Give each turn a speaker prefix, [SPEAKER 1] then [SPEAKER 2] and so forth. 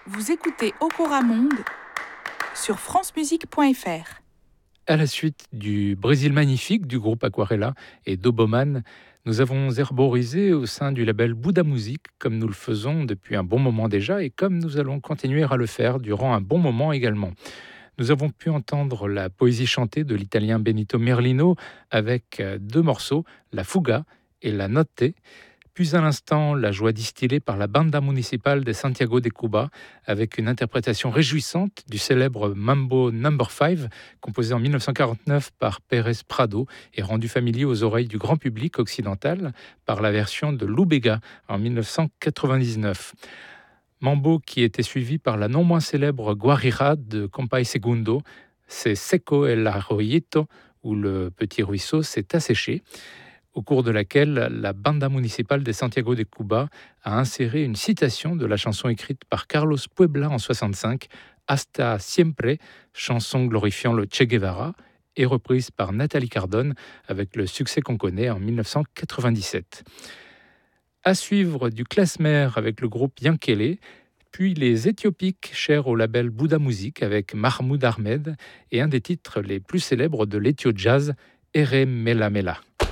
[SPEAKER 1] Vous écoutez Okora Monde sur francemusique.fr.
[SPEAKER 2] À la suite du Brésil magnifique du groupe Aquarela et d'Oboman, nous avons herborisé au sein du label Bouddha Musique, comme nous le faisons depuis un bon moment déjà et comme nous allons continuer à le faire durant un bon moment également. Nous avons pu entendre la poésie chantée de l'italien Benito Merlino avec deux morceaux, La Fuga et La Notte. Puis à l'instant, la joie distillée par la Banda Municipal de Santiago de Cuba, avec une interprétation réjouissante du célèbre Mambo No. 5, composé en 1949 par Pérez Prado et rendu familier aux oreilles du grand public occidental par la version de Lou Bega en 1999. Mambo qui était suivi par la non moins célèbre Guarira de Compay Segundo, c'est Seco el Arroyito, où le petit ruisseau s'est asséché, au cours de laquelle la Banda Municipal de Santiago de Cuba a inséré une citation de la chanson écrite par Carlos Puebla en 65, Hasta Siempre, chanson glorifiant le Che Guevara, et reprise par Nathalie Cardone avec le succès qu'on connaît en 1997. À suivre du klezmer avec le groupe Yankele, puis les Éthiopiques chers au label Bouddha Music avec Mahmoud Ahmed et un des titres les plus célèbres de l'Ethio Jazz, Ere Mela Mela.